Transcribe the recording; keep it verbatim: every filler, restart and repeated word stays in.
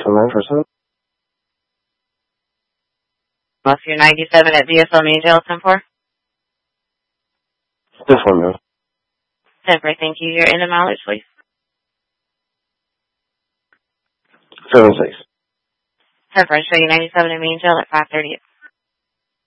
nine percent. Must be ninety-seven at D S L Main Jail, ten four. This one, ma'am. ten four, thank you. Your in and mileage, please. Seven six. ten four, show you ninety-seven at Main Jail at five thirty.